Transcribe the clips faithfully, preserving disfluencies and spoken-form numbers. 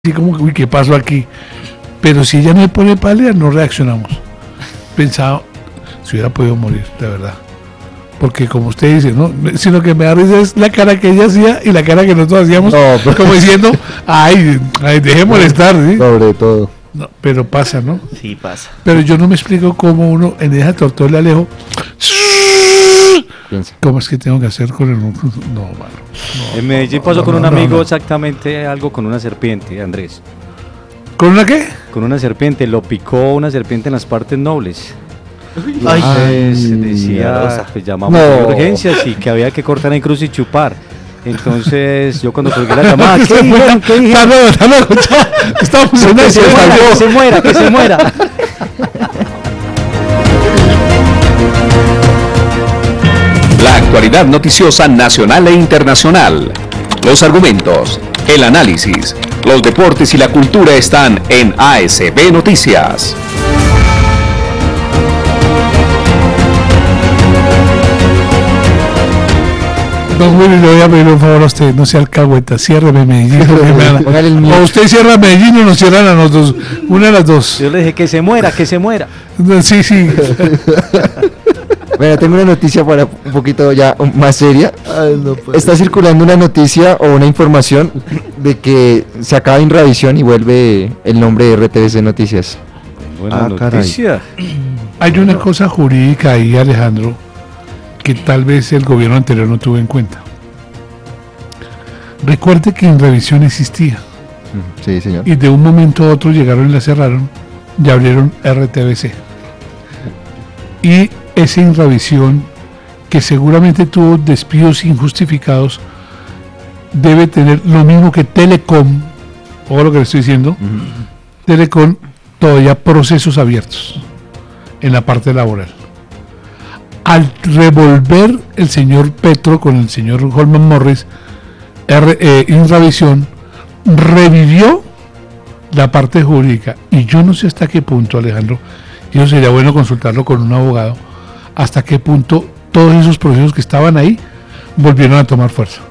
así como que, uy, ¿qué pasó aquí? Pero si ella no me pone pálida, no reaccionamos. Pensaba, si hubiera podido morir, de verdad. Porque como usted dice, ¿no? Sino que me da risa es la cara que ella hacía y la cara que nosotros hacíamos, no, pero... como diciendo, ay, ay deje molestar, ¿sí? Sobre todo. No, pero pasa, ¿no? Sí, pasa. Pero yo no me explico cómo uno en esa tortola Alejo, Piensa. ¿cómo es que tengo que hacer con el... No, mano. No, en Medellín no, pasó no, con no, un no, amigo no. exactamente algo con una serpiente, Andrés. ¿Con una qué? Con una serpiente, lo picó una serpiente en las partes nobles. Ay, Entonces decía, pues llamamos No. a urgencias y que había que cortar en cruz y chupar. Entonces yo cuando colgué la llamada, ¿qué Se dijeron? ¿Qué dijeron? Hasta luego, hasta luego, chao. Estamos en Que eso. se muera, que se muera, que se muera. La actualidad noticiosa nacional e internacional. Los argumentos, el análisis, los deportes y la cultura están en A S B Noticias. Don Willy, le voy a pedir un favor a usted, no sea alcahueta, ciérreme Medellín. porque me van Póngale el a- mute. O usted cierra Medellín o nos cierran a nosotros, una de las dos. Yo le dije que se muera, que se muera. Sí, sí. Bueno, tengo una noticia para un poquito ya más seria. Ay, no puede Está ser. circulando una noticia o una información de que se acaba Inravisión y vuelve el nombre de R T V C Noticias. Buena Ah, caray. noticia. Hay una cosa jurídica ahí, Alejandro, que tal vez el gobierno anterior no tuvo en cuenta. Recuerde que Inravisión existía Sí, señor. y de un momento a otro llegaron y la cerraron y abrieron R T V C. Y esa Inravisión, que seguramente tuvo despidos injustificados, debe tener lo mismo que Telecom, o lo que le estoy diciendo, Telecom, todavía procesos abiertos en la parte laboral. Al revolver el señor Petro con el señor Holman Morris, R, eh, Inravisión revivió la parte jurídica. Y yo no sé hasta qué punto, Alejandro, y eso sería bueno consultarlo con un abogado, hasta qué punto todos esos procesos que estaban ahí volvieron a tomar fuerza.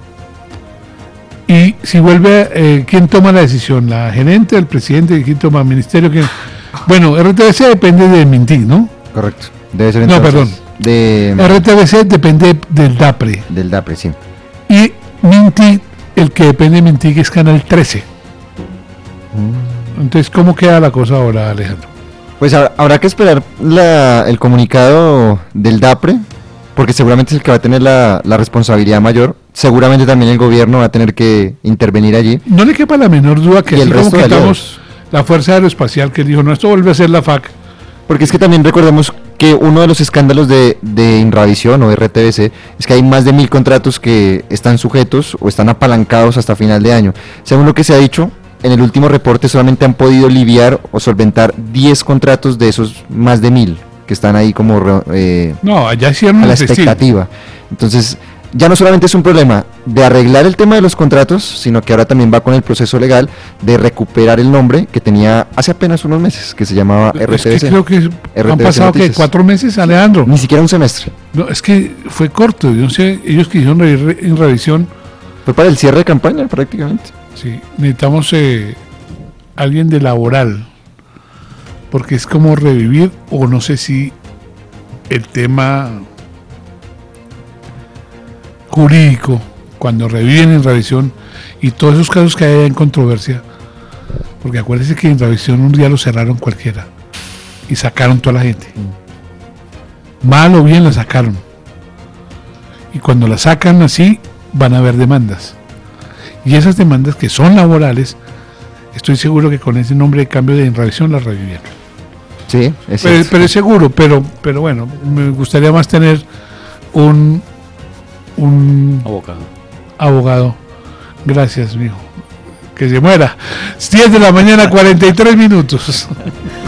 Y si vuelve, eh, ¿quién toma la decisión? ¿La gerente, el presidente? ¿Quién toma el ministerio? ¿Quién? Bueno, R T V C depende de Mintic, ¿no? Correcto. Debe ser No, entonces perdón. de R T V C depende del DAPRE. del DAPRE, sí. Y Mintic, el que depende de Mintic es Canal trece. Entonces, ¿cómo queda la cosa ahora, Alejandro? Pues ha- habrá que esperar la- el comunicado del DAPRE, porque seguramente es el que va a tener la, la responsabilidad mayor. Seguramente también el gobierno va a tener que intervenir allí. No le quepa la menor duda que Y el así como resto de quitamos la Fuerza Aeroespacial, que dijo, no, esto vuelve a ser la F A C. Porque es que también recordemos que uno de los escándalos de, de Inravisión o R T V C es que hay más de mil contratos que están sujetos o están apalancados hasta final de año. Según lo que se ha dicho, en el último reporte solamente han podido lidiar o solventar diez contratos de esos más de mil que están ahí como re- eh, No, allá hicieron a la el festín. expectativa. Entonces, ya no solamente es un problema de arreglar el tema de los contratos, sino que ahora también va con el proceso legal de recuperar el nombre que tenía hace apenas unos meses, que se llamaba Es R T V C. que creo que han R T V C pasado que Noticias. cuatro meses, Alejandro. Ni siquiera un semestre. No, es que fue corto. Yo no sé, ellos quisieron re- en revisión. Fue para el cierre de campaña prácticamente. Sí, necesitamos eh, alguien de laboral, porque es como revivir, o no sé si el tema jurídico, cuando reviven en revisión y todos esos casos que hay en controversia, porque acuérdense que en revisión un día lo cerraron cualquiera y sacaron toda la gente. Mal o bien la sacaron. Y cuando la sacan así, van a haber demandas. Y esas demandas que son laborales, estoy seguro que con ese nombre de cambio de revisión las revivieron. Sí, es Pero, cierto. pero es seguro, pero, pero bueno, me gustaría más tener un, un Abogado. abogado. Gracias, mijo. Que se muera. diez de la mañana, cuarenta y tres minutos.